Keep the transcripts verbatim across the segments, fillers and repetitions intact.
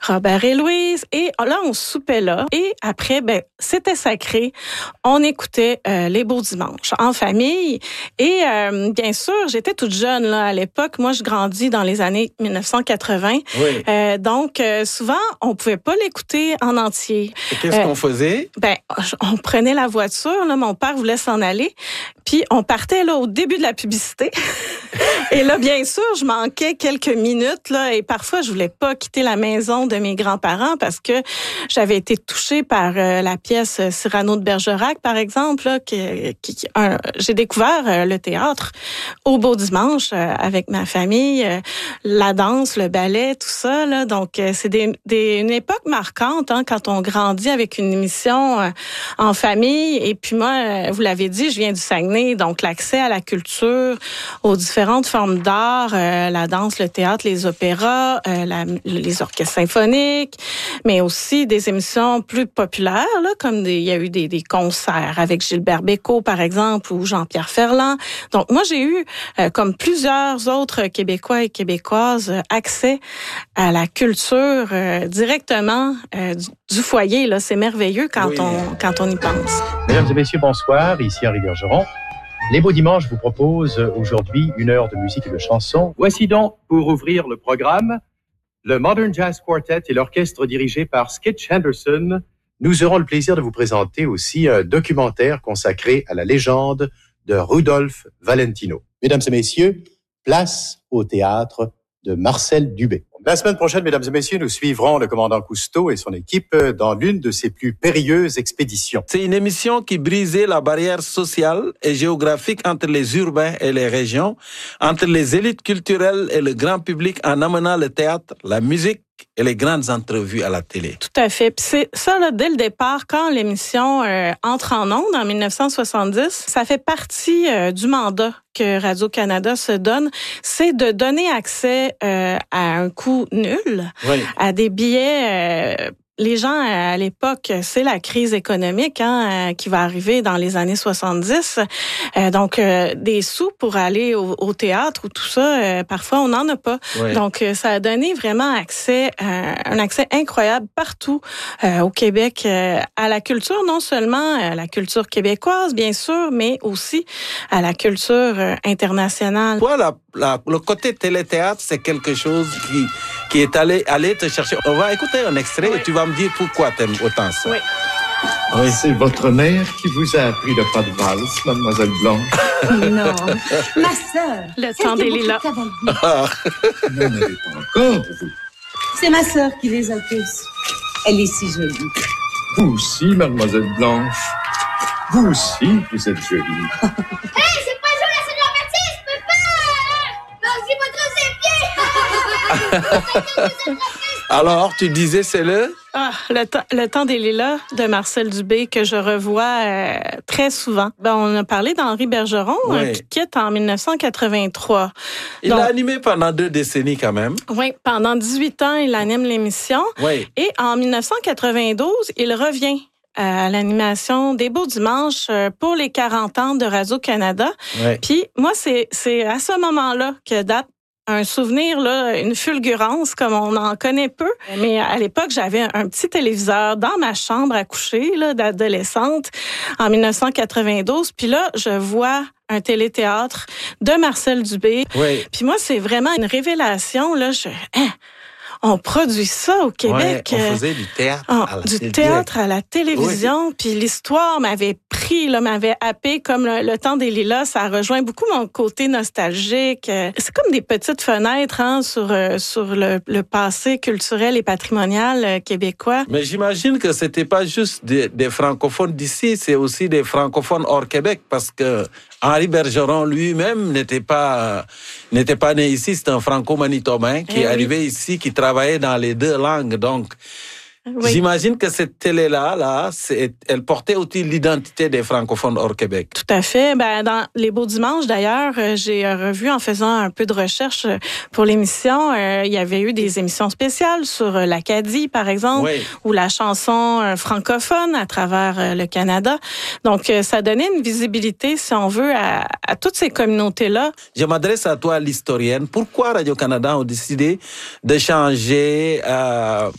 Robert et Louise. Et là, on soupait là. Et après, ben, c'était sacré. On écoutait euh, Les Beaux Dimanches en famille. Et euh, bien sûr, j'étais toute jeune là à l'époque. Moi, je grandis dans les années dix-neuf cent quatre-vingts. Oui. Euh, donc, euh, souvent, on pouvait pas l'écouter en entier. Et qu'est-ce euh, qu'on faisait? Ben, on prenait la voiture. Là, mon père voulait s'en aller. Puis, on partait là au début de la publicité. Et là, bien sûr, je manquais quelques minutes là, et parfois, je voulais pas quitter la maison de mes grands-parents parce que j'avais été touchée par euh, la pièce Cyrano de Bergerac, par exemple, là, qui, qui, qui un, j'ai découvert euh, le théâtre au Beau Dimanche euh, avec ma famille, euh, la danse, le ballet, tout ça. Là, donc, euh, c'est des, des, une époque marquante hein, quand on grandit avec une émission euh, en famille. Et puis moi, euh, vous l'avez dit, je viens du Saguenay, donc l'accès à la culture, aux différentes formes d'art, euh, la danse, le théâtre, les opéras, euh, la, les orchestres symphoniques, mais aussi des émissions plus populaires, là, comme des, il y a eu des, des concerts avec Gilbert Bécaud, par exemple, ou Jean-Pierre Ferland. Donc, moi, j'ai eu, euh, comme plusieurs autres Québécois et Québécoises, euh, accès à la culture euh, directement euh, du, du foyer. Là, c'est merveilleux quand, oui. on, quand on y pense. Mesdames et messieurs, bonsoir. Ici Henri Bergeron. Les Beaux Dimanches vous proposent aujourd'hui une heure de musique et de chansons. Voici donc, pour ouvrir le programme, le Modern Jazz Quartet et l'orchestre dirigé par Skitch Henderson. Nous aurons le plaisir de vous présenter aussi un documentaire consacré à la légende de Rudolph Valentino. Mesdames et messieurs, place au théâtre de Marcel Dubé. La semaine prochaine, mesdames et messieurs, nous suivrons le commandant Cousteau et son équipe dans l'une de ses plus périlleuses expéditions. C'est une émission qui brisait la barrière sociale et géographique entre les urbains et les régions, entre les élites culturelles et le grand public en amenant le théâtre, la musique et les grandes entrevues à la télé. Tout à fait. Puis c'est ça, là, dès le départ, quand l'émission euh, entre en ondes en dix-neuf cent soixante-dix, ça fait partie euh, du mandat que Radio-Canada se donne, c'est de donner accès euh, à un coût nul, oui. à des billets... Euh, Les gens, à l'époque, c'est la crise économique hein, qui va arriver dans les années soixante-dix. Euh, donc, euh, des sous pour aller au, au théâtre ou tout ça, euh, parfois, on n'en a pas. Oui. Donc, euh, ça a donné vraiment accès, euh, un accès incroyable partout euh, au Québec euh, à la culture, non seulement à la culture québécoise, bien sûr, mais aussi à la culture euh, internationale. Toi, la, la, le côté téléthéâtre, c'est quelque chose qui, qui est allé, allé te chercher. On va écouter un extrait oui. et tu vas me dire pourquoi t'aimes autant ça. Oui. Oui. C'est votre mère qui vous a appris le pas de valse, mademoiselle Blanche. Non, ma sœur. Le temps des lilas. Ah. Vous n'en avez pas encore, vous. C'est ma sœur qui les a tous. Elle est si jolie. Vous aussi, mademoiselle Blanche. Vous aussi, vous êtes jolie. Hey, c'est pas joué la Saint-Jean-Baptiste, je peux pas! Non, j'ai pas trop ses pieds! Alors, tu disais, c'est le... Ah, le, temps, le temps des lilas de Marcel Dubé que je revois euh, très souvent. Ben, on a parlé d'Henri Bergeron oui. euh, qui quitte en dix-neuf cent quatre-vingt-trois. Il Donc, a animé pendant deux décennies quand même. Oui, pendant dix-huit ans, il anime l'émission. Oui. Et en dix-neuf cent quatre-vingt-douze, il revient à l'animation des Beaux Dimanches pour les quarante ans de Radio-Canada. Oui. Puis moi, c'est, c'est à ce moment-là que date un souvenir, là, une fulgurance comme on en connaît peu. Mais à l'époque, j'avais un petit téléviseur dans ma chambre à coucher, là, d'adolescente, en dix-neuf cent quatre-vingt-douze. Puis là, je vois un téléthéâtre de Marcel Dubé. Oui. Puis moi, c'est vraiment une révélation, là. Je, hein, on produit ça au Québec. Ouais, on faisait du théâtre on, à la Du télé. théâtre à la télévision. Oui. Puis l'histoire m'avait pris, là, m'avait happé comme le, le temps des lilas. Ça rejoint beaucoup mon côté nostalgique. C'est comme des petites fenêtres hein, sur, euh, sur le, le passé culturel et patrimonial euh, québécois. Mais j'imagine que c'était pas juste des, des francophones d'ici, c'est aussi des francophones hors Québec, parce que Henri Bergeron lui-même n'était pas, n'était pas né ici, c'est un franco-manitobain qui eh est oui. arrivé ici, qui travaillait dans les deux langues. Donc, oui. J'imagine que cette télé-là, là, c'est, elle portait aussi l'identité des francophones hors Québec. Tout à fait. Ben, dans Les Beaux Dimanches, d'ailleurs, j'ai revu en faisant un peu de recherche pour l'émission, euh, il y avait eu des émissions spéciales sur l'Acadie, par exemple, oui. ou la chanson euh, francophone à travers euh, le Canada. Donc, euh, ça donnait une visibilité, si on veut, à, à toutes ces communautés-là. Je m'adresse à toi, l'historienne. Pourquoi Radio-Canada a décidé de changer... Euh,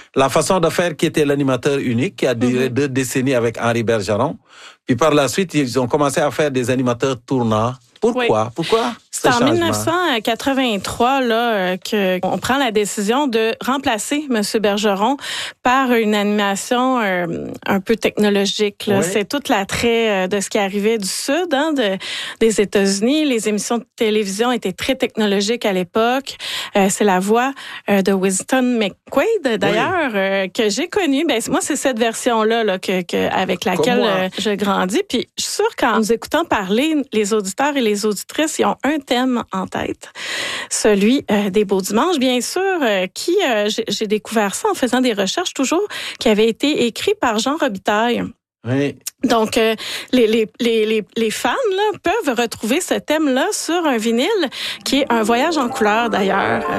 la façon de faire qui était l'animateur unique, qui a duré mm-hmm. deux décennies avec Henri Bergeron. Puis par la suite, ils ont commencé à faire des animateurs tournants. Pourquoi? Oui. Pourquoi? C'est en dix-neuf cent quatre-vingt-trois là, qu'on prend la décision de remplacer M. Bergeron par une animation euh, un peu technologique. Là. Oui. C'est tout l'attrait de ce qui arrivait du Sud, hein, de, des États-Unis. Les émissions de télévision étaient très technologiques à l'époque. Euh, c'est la voix euh, de Winston McQuaid, d'ailleurs, oui. euh, que j'ai connue. Ben, moi, c'est cette version-là là, que, que, avec laquelle euh, je grandis. Puis je suis sûre qu'en nous écoutant parler, les auditeurs et les auditrices, ils ont un thème en tête, celui euh, des Beaux Dimanches, bien sûr, euh, qui, euh, j'ai, j'ai découvert ça en faisant des recherches toujours, qui avait été écrit par Jean Robitaille. Oui. Donc, euh, les, les, les, les, les fans là, peuvent retrouver ce thème-là sur un vinyle qui est un voyage en couleur, d'ailleurs.